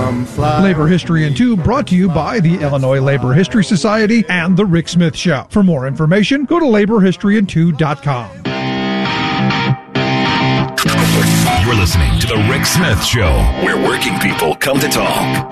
Labor History in 2 brought to you by the Illinois Labor History Society and The Rick Smith Show. For more information, go to laborhistoryin2.com. You're listening to The Rick Smith Show, where working people come to talk.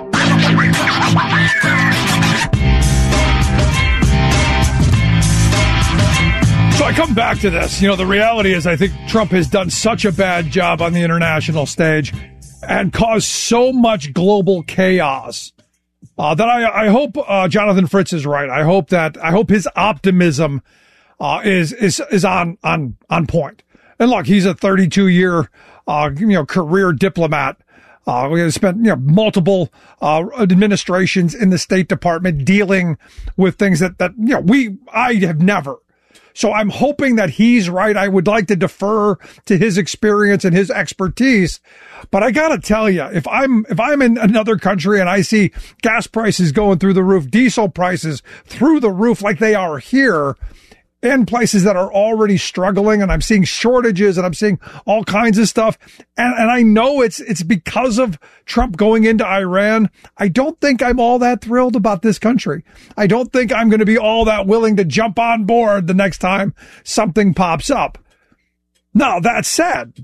So I come back to this. You know, the reality is I think Trump has done such a bad job on the international stage and caused so much global chaos that I hope Jonathan Fritz is right. I hope his optimism is on point. And look, he's a 32-year career diplomat. We have spent multiple administrations in the State Department dealing with things that I have never. So I'm hoping that he's right. I would like to defer to his experience and his expertise. But I got to tell you, if I'm in another country and I see gas prices going through the roof, diesel prices through the roof like they are here, in places that are already struggling, and I'm seeing shortages and I'm seeing all kinds of stuff. And I know it's because of Trump going into Iran. I don't think I'm all that thrilled about this country. I don't think I'm going to be all that willing to jump on board the next time something pops up. Now, that said,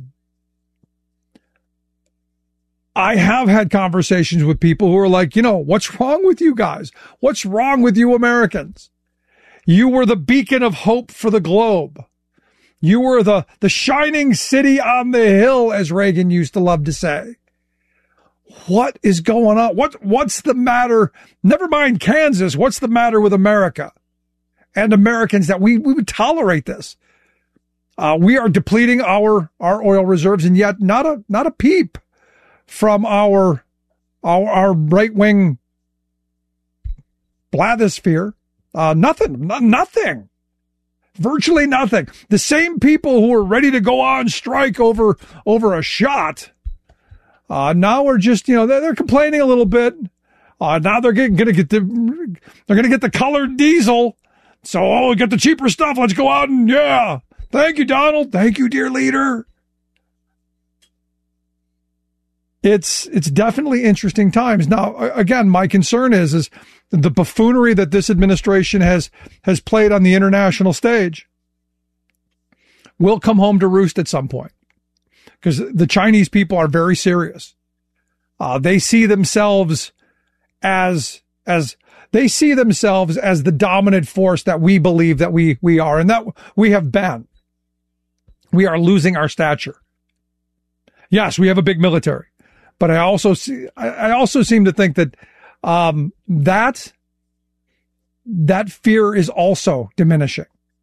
I have had conversations with people who are like, what's wrong with you guys? What's wrong with you Americans? You were the beacon of hope for the globe. You were the shining city on the hill, as Reagan used to love to say. What is going on? What's the matter? Never mind Kansas. What's the matter with America and Americans that we would tolerate this? We are depleting our oil reserves, and yet not a peep from our right-wing blathosphere. Nothing. Virtually nothing. The same people who are ready to go on strike over a shot, now are just, they're complaining a little bit. Now they're going to get the colored diesel. So, we get the cheaper stuff. Let's go out and, thank you, Donald. Thank you, dear leader. It's definitely interesting times. Now, again, my concern is the buffoonery that this administration has played on the international stage will come home to roost at some point, because the Chinese people are very serious. They see themselves as the dominant force that we believe that we are, and that we have been. We are losing our stature. Yes, we have a big military. But I also seem to think that that fear is also diminishing.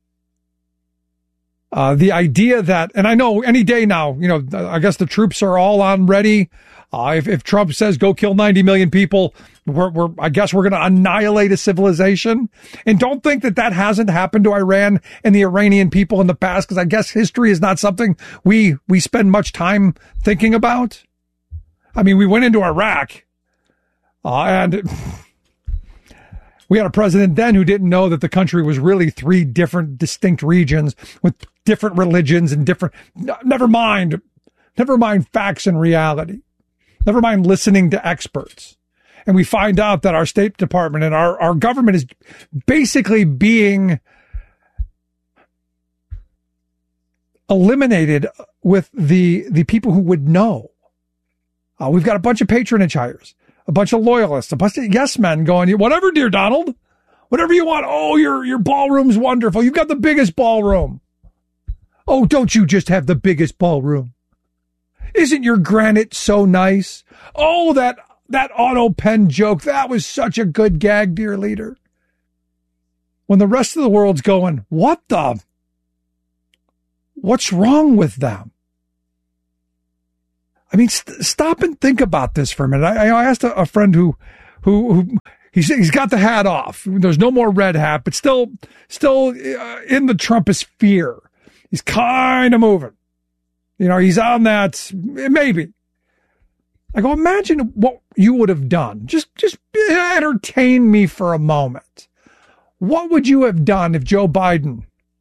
The idea that, and I know any day now, I guess the troops are all on ready. If Trump says go kill 90 million people, I guess we're going to annihilate a civilization. And don't think that hasn't happened to Iran and the Iranian people in the past, because I guess history is not something we spend much time thinking about. I mean, we went into Iraq, and we had a president then who didn't know that the country was really 3 different distinct regions with different religions and never mind facts and reality. Never mind listening to experts. And we find out that our State Department and our government is basically being eliminated with the people who would know. We've got a bunch of patronage hires, a bunch of loyalists, a bunch of yes men going, whatever, dear Donald, whatever you want. Oh, your ballroom's wonderful. You've got the biggest ballroom. Oh, don't you just have the biggest ballroom? Isn't your granite so nice? Oh, that auto pen joke. That was such a good gag, dear leader. When the rest of the world's going, what's wrong with them? I mean, stop and think about this for a minute. I asked a friend who he's got the hat off. There's no more red hat, but still in the Trumpist fear. He's kind of moving. He's on that, maybe. I go, imagine what you would have done. Just entertain me for a moment. What would you have done if Joe Biden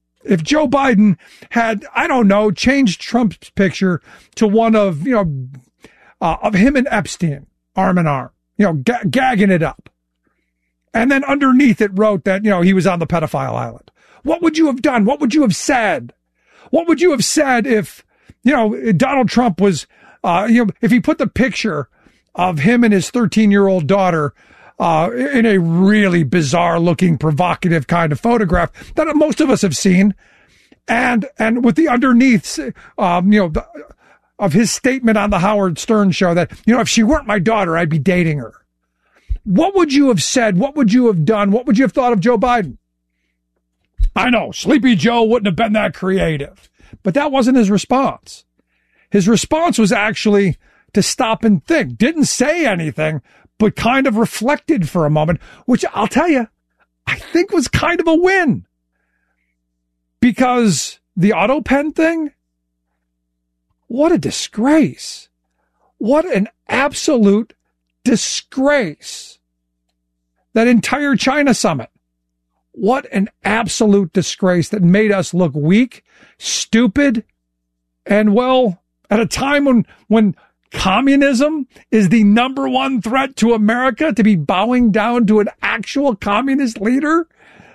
had, I don't know, changed Trump's picture to one of him and Epstein, arm in arm? gagging it up. And then underneath it wrote that, he was on the pedophile island. What would you have done? What would you have said? What would you have said if, Donald Trump was, if he put the picture of him and his 13-year-old daughter in a really bizarre looking, provocative kind of photograph that most of us have seen. And with the underneath, of his statement on the Howard Stern show that, if she weren't my daughter, I'd be dating her. What would you have said? What would you have done? What would you have thought of Joe Biden? I know Sleepy Joe wouldn't have been that creative, but that wasn't his response. His response was actually to stop and think. Didn't say anything, but kind of reflected for a moment, which I'll tell you, I think was kind of a win. Because the auto pen thing, what a disgrace. What an absolute disgrace. That entire China summit. What an absolute disgrace that made us look weak, stupid, and at a time when communism is the number one threat to America, to be bowing down to an actual communist leader.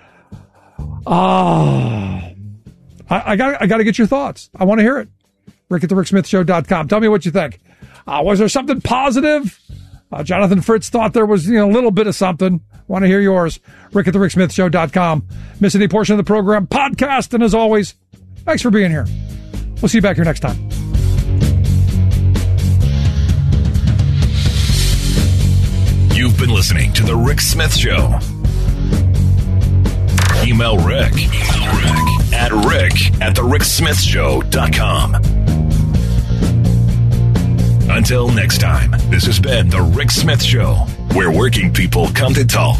I got to get your thoughts. I want to hear it. Rick at the RickSmithShow.com. Tell me what you think. Was there something positive? Jonathan Fritz thought there was a little bit of something. Want to hear yours. Rick at the RickSmithShow.com. Miss any portion of the program, podcast. And as always, thanks for being here. We'll see you back here next time. You've been listening to The Rick Smith Show. Email Rick at rick@thericksmithshow.com. Until next time, this has been The Rick Smith Show, where working people come to talk.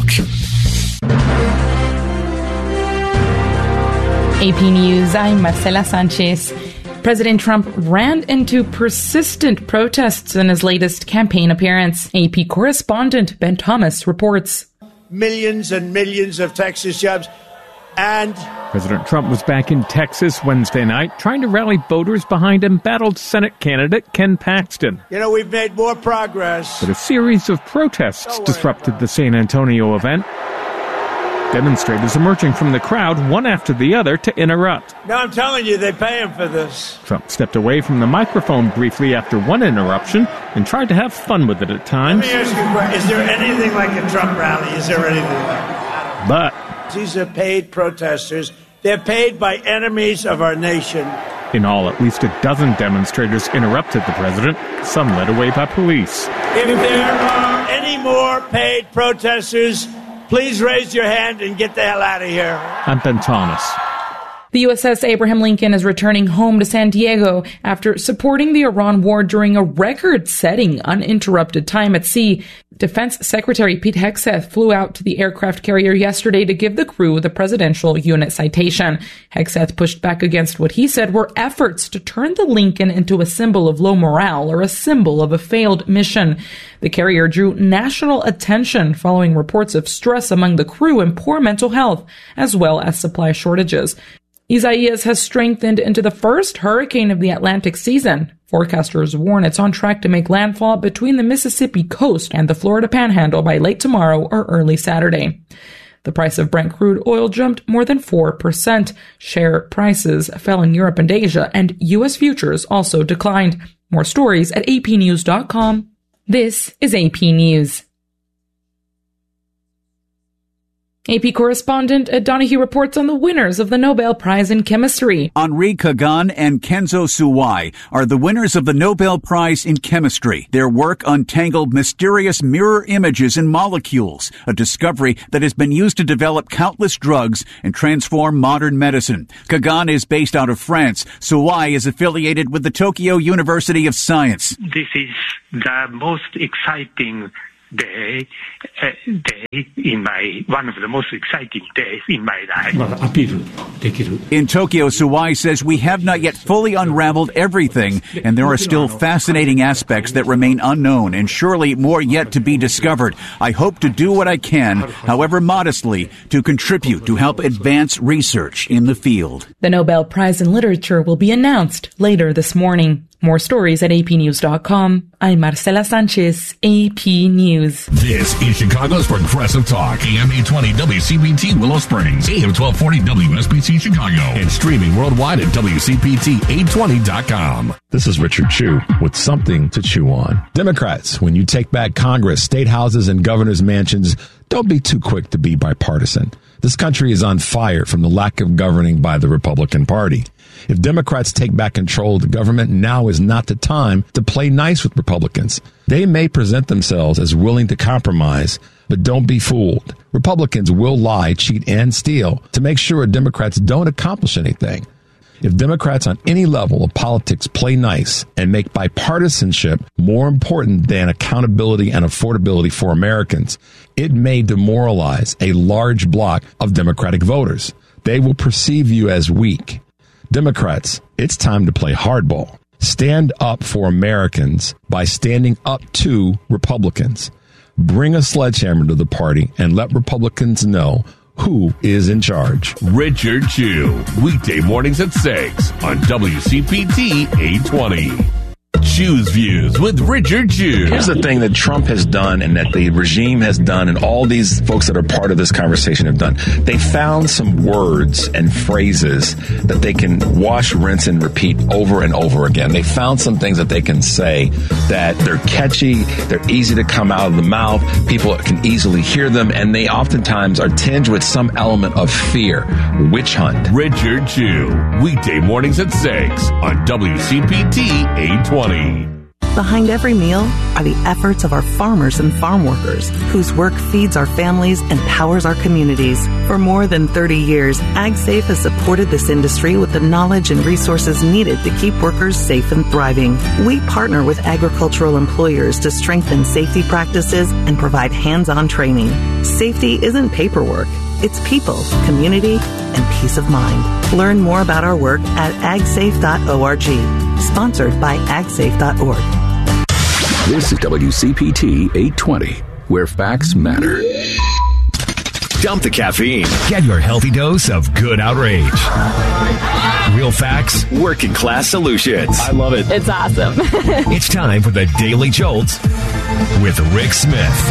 AP News, I'm Marcela Sanchez. President Trump ran into persistent protests in his latest campaign appearance. AP correspondent Ben Thomas reports. Millions and millions of Texas jobs. And President Trump was back in Texas Wednesday night trying to rally voters behind embattled Senate candidate Ken Paxton. We've made more progress. But a series of protests disrupted the San Antonio event. Demonstrators emerging from the crowd, one after the other, to interrupt. No, I'm telling you, they pay him for this. Trump stepped away from the microphone briefly after one interruption and tried to have fun with it at times. Let me ask you a question. Is there anything like a Trump rally? Is there anything like it? But these are paid protesters. They're paid by enemies of our nation. In all, at least a dozen demonstrators interrupted the president, some led away by police. If there are any more paid protesters, please raise your hand and get the hell out of here. I'm Ben Thomas. The USS Abraham Lincoln is returning home to San Diego after supporting the Iran war during a record-setting uninterrupted time at sea. Defense Secretary Pete Hegseth flew out to the aircraft carrier yesterday to give the crew the Presidential Unit Citation. Hegseth pushed back against what he said were efforts to turn the Lincoln into a symbol of low morale or a symbol of a failed mission. The carrier drew national attention following reports of stress among the crew and poor mental health, as well as supply shortages. Isaias has strengthened into the first hurricane of the Atlantic season. Forecasters warn it's on track to make landfall between the Mississippi coast and the Florida Panhandle by late tomorrow or early Saturday. The price of Brent crude oil jumped more than 4%. Share prices fell in Europe and Asia, and U.S. futures also declined. More stories at apnews.com. This is AP News. AP correspondent Ed Donahue reports on the winners of the Nobel Prize in Chemistry. Henri Kagan and Kenzo Suwai are the winners of the Nobel Prize in Chemistry. Their work untangled mysterious mirror images in molecules, a discovery that has been used to develop countless drugs and transform modern medicine. Kagan is based out of France. Suwai is affiliated with the Tokyo University of Science. This is the most exciting day in one of the most exciting days in my life. In Tokyo, Suwai says we have not yet fully unraveled everything, and there are still fascinating aspects that remain unknown, and surely more yet to be discovered. I hope to do what I can, however modestly, to contribute to help advance research in the field. The Nobel Prize in Literature will be announced later this morning. More stories at apnews.com. I'm Marcela Sanchez, AP News. This is Chicago's Progressive Talk, AM 820 WCPT Willow Springs, AM 1240 WSBC Chicago, and streaming worldwide at WCPT820.com. This is Richard Chew with something to chew on. Democrats, when you take back Congress, state houses, and governor's mansions, don't be too quick to be bipartisan. This country is on fire from the lack of governing by the Republican Party. If Democrats take back control of the government, now is not the time to play nice with Republicans. They may present themselves as willing to compromise, but don't be fooled. Republicans will lie, cheat, and steal to make sure Democrats don't accomplish anything. If Democrats on any level of politics play nice and make bipartisanship more important than accountability and affordability for Americans, it may demoralize a large block of Democratic voters. They will perceive you as weak. Democrats, it's time to play hardball. Stand up for Americans by standing up to Republicans. Bring a sledgehammer to the party and let Republicans know who is in charge. Richard Chew, weekday mornings at 6 on WCPT 820. Chew's Views with Richard Chew. Here's the thing that Trump has done and that the regime has done and all these folks that are part of this conversation have done. They found some words and phrases that they can wash, rinse, and repeat over and over again. They found some things that they can say that they're catchy, they're easy to come out of the mouth, people can easily hear them, and they oftentimes are tinged with some element of fear. Witch hunt. Richard Chew, weekday mornings at 6 on WCPT 820. Behind every meal are the efforts of our farmers and farm workers, whose work feeds our families and powers our communities. For more than 30 years, AgSafe has supported this industry with the knowledge and resources needed to keep workers safe and thriving. We partner with agricultural employers to strengthen safety practices and provide hands-on training. Safety isn't paperwork. It's people, community, and peace of mind. Learn more about our work at agsafe.org. Sponsored by agsafe.org. This is WCPT 820, where facts matter. Dump the caffeine. Get your healthy dose of good outrage. Real facts, working class solutions. I love it. It's awesome. It's time for the Daily Jolt with Rick Smith.